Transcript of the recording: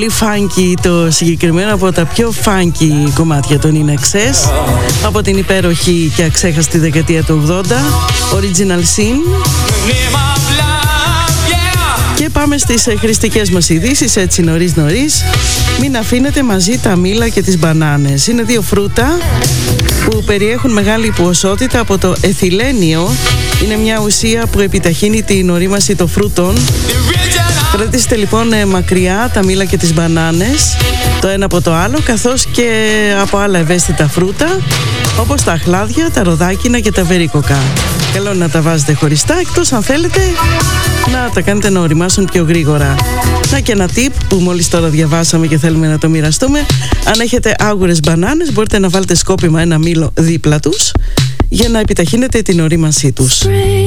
Πολύ funky το συγκεκριμένο, από τα πιο funky κομμάτια των INXS, από την υπέροχη και αξέχαστη δεκαετία του 80, Original Sin. Και πάμε στις χρηστικές μας ειδήσεις, έτσι νωρίς. Μην αφήνετε μαζί τα μήλα και τις μπανάνες. Είναι δύο φρούτα που περιέχουν μεγάλη ποσότητα από το εθιλένιο. Είναι μια ουσία που επιταχύνει την ορίμαση των φρούτων. Κρατήστε λοιπόν μακριά τα μήλα και τις μπανάνες, το ένα από το άλλο, καθώς και από άλλα ευαίσθητα φρούτα, όπως τα αχλάδια, τα ροδάκινα και τα βερίκοκα. Καλό είναι να τα βάζετε χωριστά, εκτός αν θέλετε να τα κάνετε να οριμάσουν πιο γρήγορα. Να και ένα tip που μόλις τώρα διαβάσαμε και θέλουμε να το μοιραστούμε. Αν έχετε άγουρες μπανάνες, μπορείτε να βάλετε σκόπιμα ένα μήλο δίπλα τους για να επιταχύνετε την ορίμασή τους.